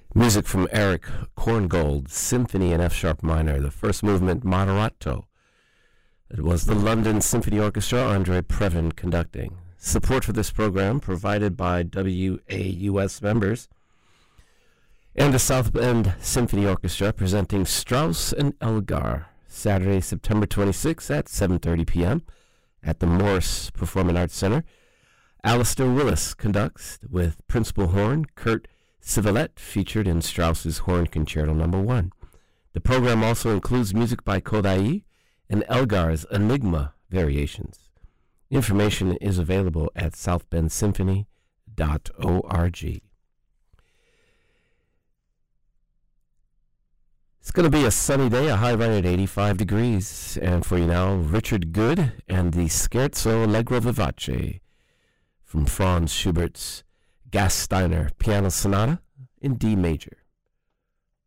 Music from Eric Korngold, Symphony in F sharp minor, the first movement Moderato. It was the London Symphony Orchestra, Andre Previn conducting. Support for this program provided by WAUS members and the South Bend Symphony Orchestra presenting Strauss and Elgar, Saturday, September 26th at 7:30 p.m. at the Morris Performing Arts Center. Alistair Willis conducts with principal horn, Kurt Civilette, featured in Strauss's Horn Concerto No. 1. The program also includes music by Kodai and Elgar's Enigma variations. Information is available at southbendsymphony.org. It's going to be a sunny day, a high right at 85 degrees. And for you now, Richard Good and the Scherzo Allegro Vivace from Franz Schubert's Gasteiner Piano Sonata in D major.